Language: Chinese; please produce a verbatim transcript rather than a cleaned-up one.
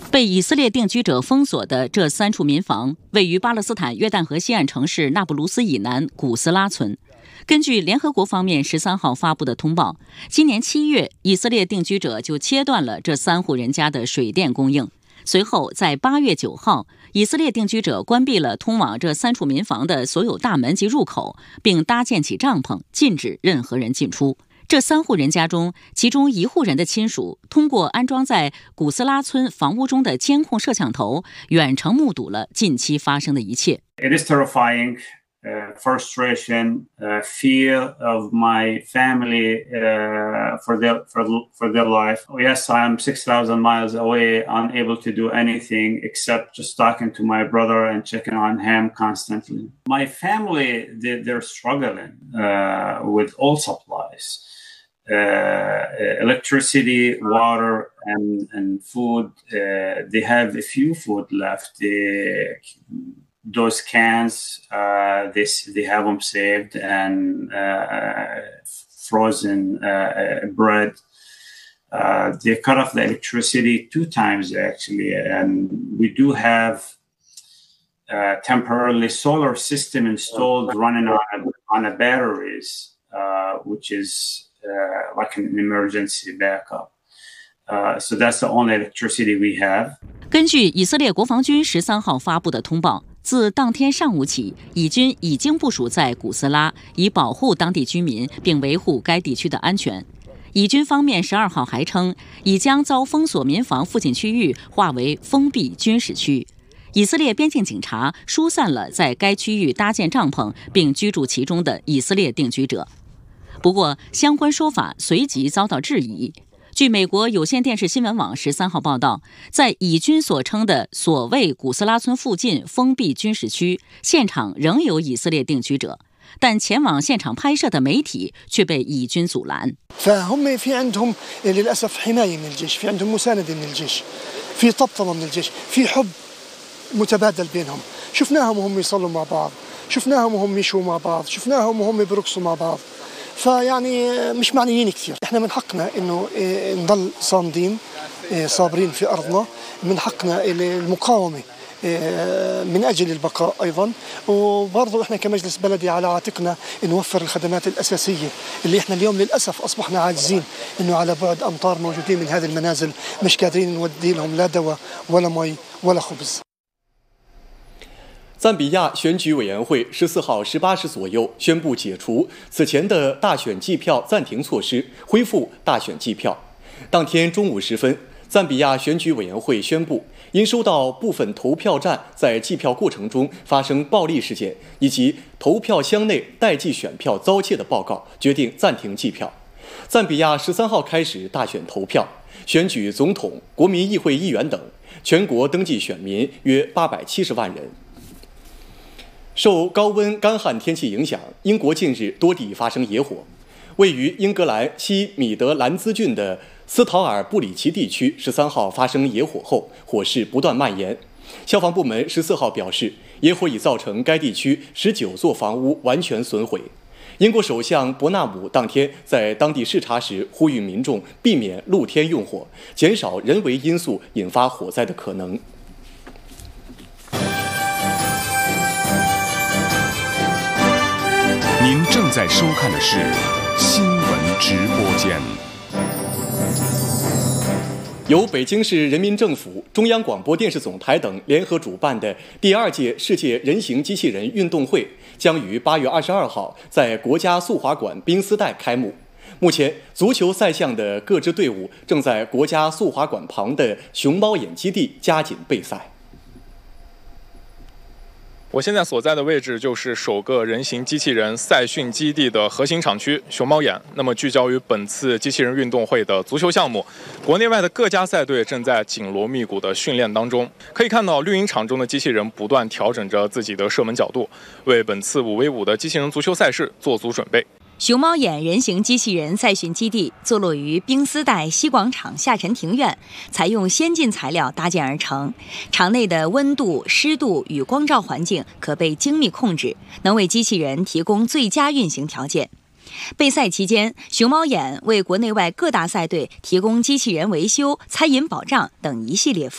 被以色列定居者封锁的这三处民房位于巴勒斯坦约旦河西岸城市纳布卢斯以南古斯拉村。根据联合国方面十三号发布的通报，今年七月，以色列定居者就切断了这三户人家的水电供应。随后，在八月九号，以色列定居者关闭了通往这三处民房的所有大门及入口，并搭建起帐篷，禁止任何人进出。这三户人家中，其中一户人的亲属通过安装在古斯拉村房屋中的监控摄像头，远程目睹了近期发生的一切。 It is terrifying. Uh, frustration, uh, fear of my family uh, for their for, for their life. Oh, yes, I am six thousand miles away, unable to do anything except just talking to my brother and checking on him constantly. My family, they, they're struggling uh, with all supplies. Uh, electricity, water, and, and food. Uh, they have a few food left. They, those cans, uh, they, they have them saved, and uh, frozen uh, bread. Uh, they cut off the electricity two times, actually, and we do have uh, temporarily solar system installed running on a, on a batteries, uh, which is uh, like an emergency backup. Uh, so that's the only electricity we have. 根据以色列国防军十三号发布的通报，自当天上午起，以军已经部署在古斯拉，以保护当地居民并维护该地区的安全。以军方面十二号还称，已将遭封锁民房附近区域划为封闭军事区。以色列边境警察疏散了在该区域搭建帐篷并居住其中的以色列定居者。不过，相关说法随即遭到质疑。据美国有线电视新闻网十三号报道，在以军所称的所谓古斯拉村附近封闭军事区，现场仍有以色列定居者，但前往现场拍摄的媒体却被以军阻拦。 فهم في عندهم للأسف حماية من الجيش، في عندهم مساندة من الجيش، في طبطبة من الجيش، في حب متبادل بينهم، شفناهم وهم يصلوا مع بعض، شفناهم وهم يشوا مع بعض، شفناهم وهم بيرقصوا مع بعض. فيعني مش معنيين كثير. احنا من حقنا انه نضل صامدين صابرين في ارضنا، من حقنا المقاومه من اجل البقاء ايضا، وبرضه احنا كمجلس بلدي على عاتقنا نوفر الخدمات الاساسيه اللي احنا اليوم للاسف اصبحنا عاجزين، انه على بعد امتار موجودين من هذه المنازل مش قادرين نودي لهم لا دواء ولا مي ولا خبز。 赞比亚选举委员会十四号十八时左右宣布解除此前的大选计票暂停措施，恢复大选计票。当天中午时分，赞比亚选举委员会宣布，因收到部分投票站在计票过程中发生暴力事件以及投票箱内代计选票遭窃的报告，决定暂停计票。赞比亚十三号开始大选投票，选举总统、国民议会议员等，全国登记选民约八百七十万人。受高温干旱天气影响，英国近日多地发生野火。位于英格兰西米德兰兹郡的斯陶尔布里奇地区十三号发生野火后，火势不断蔓延。消防部门十四号表示，野火已造成该地区十九座房屋完全损毁。英国首相伯纳姆当天在当地视察时呼吁民众避免露天用火，减少人为因素引发火灾的可能。 您正在收看的是新闻直播间。 由北京市人民政府、中央广播电视总台等联合主办的第二届世界人形机器人运动会将于八月二十二号在国家速滑馆宾斯代开幕。目前，足球赛项的各支队伍正在国家速滑馆旁的熊猫眼基地加紧备赛。 我现在所在的位置就是首个人形机器人赛训基地的核心场区熊猫眼。那么聚焦于本次机器人运动会的足球项目，国内外的各家赛队正在紧锣密鼓的训练当中。可以看到绿茵场中的机器人不断调整着自己的射门角度，为本次五 v 五的机器人足球赛事做足准备。 熊猫眼人形机器人赛训基地坐落于宾斯代西广场下沉庭院，采用先进材料搭建而成。场内的温度、湿度与光照环境可被精密控制，能为机器人提供最佳运行条件。备赛期间，熊猫眼为国内外各大赛队提供机器人维修、餐饮保障等一系列服务。